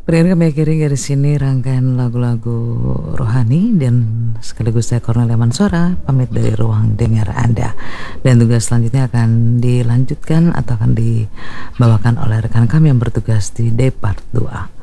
Pendengar kami akhiri dari sini rangkaian lagu-lagu rohani dan sekaligus saya Cornelia Mansora pamit dari ruang dengar Anda. Dan tugas selanjutnya akan dilanjutkan atau akan dibawakan oleh rekan kami yang bertugas di Depart 2.